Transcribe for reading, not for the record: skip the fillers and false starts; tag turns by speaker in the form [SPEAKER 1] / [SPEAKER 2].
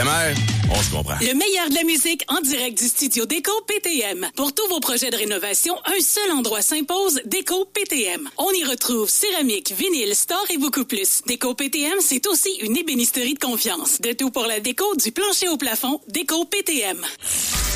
[SPEAKER 1] mère, on se comprend.
[SPEAKER 2] Le meilleur de la musique en direct du studio Déco PTM. Pour tous vos projets de rénovation, un seul endroit s'impose, Déco PTM. On y retrouve céramique, vinyle, store et beaucoup plus. Déco PTM, c'est aussi une ébénisterie de confiance. De tout pour la déco, du plancher au plafond, Déco PTM.